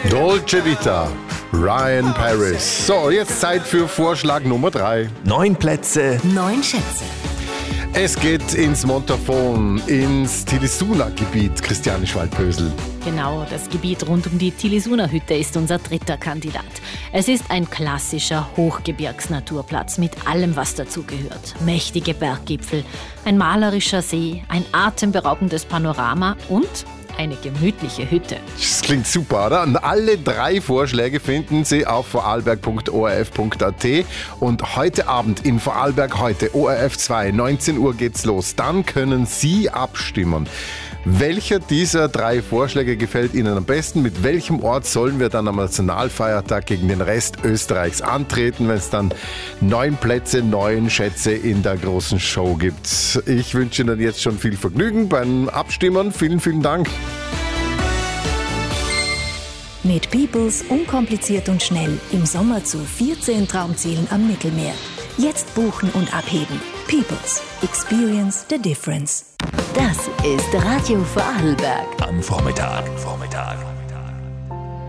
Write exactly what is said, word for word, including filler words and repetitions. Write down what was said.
Dolce Vita, Ryan Paris. So, jetzt Zeit für Vorschlag Nummer drei. Neun Plätze. Neun Schätze. Es geht ins Montafon, ins Tilisuna-Gebiet, Christiane Schwalb-Pösl. Genau, das Gebiet rund um die Tilisuna-Hütte ist unser dritter Kandidat. Es ist ein klassischer Hochgebirgsnaturplatz mit allem, was dazugehört. Mächtige Berggipfel, ein malerischer See, ein atemberaubendes Panorama und eine gemütliche Hütte. Das klingt super, oder? Und alle drei Vorschläge finden Sie auf vorarlberg punkt o r f punkt a t. Und heute Abend in Vorarlberg heute, O R F zwei, neunzehn Uhr geht's los. Dann können Sie abstimmen. Welcher dieser drei Vorschläge gefällt Ihnen am besten? Mit welchem Ort sollen wir dann am Nationalfeiertag gegen den Rest Österreichs antreten, wenn es dann neun Plätze, neun Schätze in der großen Show gibt? Ich wünsche Ihnen jetzt schon viel Vergnügen beim Abstimmen. Vielen, vielen Dank. Mit Peoples unkompliziert und schnell im Sommer zu vierzehn Traumzielen am Mittelmeer. Jetzt buchen und abheben. Peoples. Experience the difference. Das ist Radio Vorarlberg. Am Vormittag. Vormittag.